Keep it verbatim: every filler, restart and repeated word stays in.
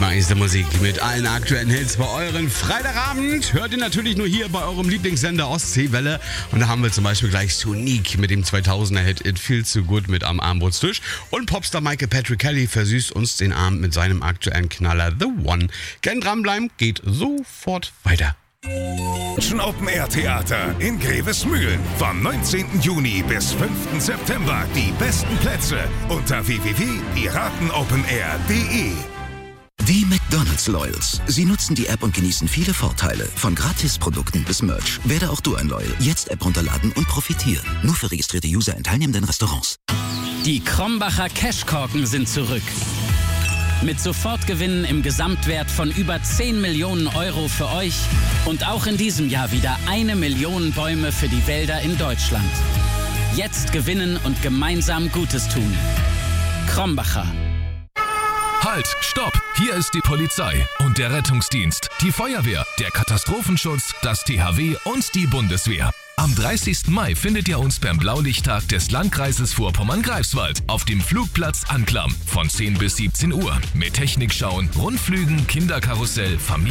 meiste Musik mit allen aktuellen Hits bei euren Freitagabend. Hört ihr natürlich nur hier bei eurem Lieblingssender Ostseewelle. Und da haben wir zum Beispiel gleich Sonique mit dem zweitausender-Hit It Feels So Good mit Am Armbrotstisch. Und Popstar Michael Patrick Kelly versüßt uns den Abend mit seinem aktuellen Knaller The One. Gern dranbleiben, geht sofort weiter. Open Air Theater in Grevesmühlen. Vom neunzehnten Juni bis fünften September. Die besten Plätze unter w w w punkt piratenopenair punkt de. Die McDonald's Loyals. Sie nutzen die App und genießen viele Vorteile. Von Gratisprodukten bis Merch. Werde auch du ein Loyal. Jetzt App runterladen und profitieren. Nur für registrierte User in teilnehmenden Restaurants. Die Krombacher Cashkorken sind zurück. Mit Sofortgewinnen im Gesamtwert von über zehn Millionen Euro für euch und auch in diesem Jahr wieder eine Million Bäume für die Wälder in Deutschland. Jetzt gewinnen und gemeinsam Gutes tun. Krombacher. Halt, stopp! Hier ist die Polizei und der Rettungsdienst, die Feuerwehr, der Katastrophenschutz, das T H W und die Bundeswehr. Am dreißigsten Mai findet ihr uns beim Blaulichttag des Landkreises Vorpommern-Greifswald auf dem Flugplatz Anklam von zehn bis siebzehn Uhr mit Technikschauen, Rundflügen, Kinderkarussell, Familien